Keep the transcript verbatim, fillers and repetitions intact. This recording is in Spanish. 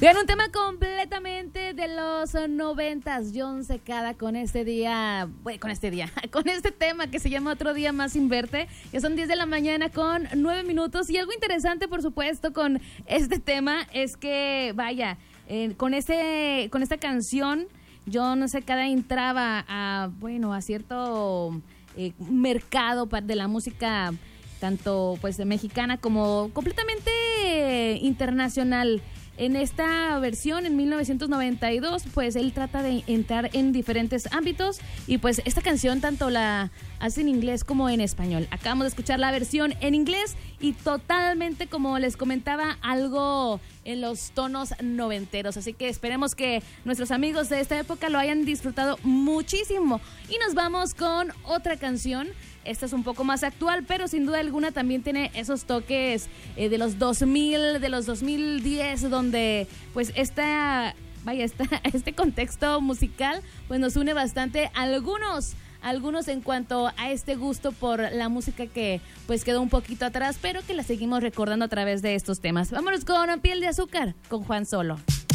Bien, un tema completamente de los noventas. John Secada con este día, bueno, con este día, con este tema que se llama Otro Día Más Sin Verte, que son diez de la mañana con nueve minutos. Y algo interesante, por supuesto, con este tema es que, vaya, eh, con, ese, con esta canción, John Secada entraba a, bueno, a cierto eh, mercado de la música, tanto pues de mexicana como completamente eh, internacional. En esta versión, en mil novecientos noventa y dos, pues él trata de entrar en diferentes ámbitos y pues esta canción tanto la hace en inglés como en español. Acabamos de escuchar la versión en inglés y totalmente, como les comentaba, algo en los tonos noventeros. Así que esperemos que nuestros amigos de esta época lo hayan disfrutado muchísimo. Y nos vamos con otra canción. Esta es un poco más actual, pero sin duda alguna también tiene esos toques eh, de los dos mil, de los dos mil diez, donde pues esta, vaya, esta, este contexto musical pues nos une bastante a algunos, algunos en cuanto a este gusto por la música que pues quedó un poquito atrás, pero que la seguimos recordando a través de estos temas. Vámonos con Piel de Azúcar, con Juan Solo.